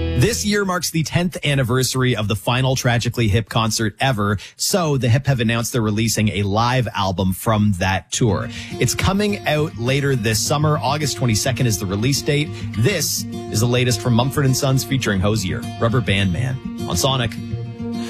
This year marks the 10th anniversary of the final Tragically Hip concert ever, so the Hip have announced they're releasing a live album from that tour. It's coming out later this summer. August 22nd is the release date. This is the latest from Mumford & Sons featuring Hozier, Rubber Band Man, on Sonic.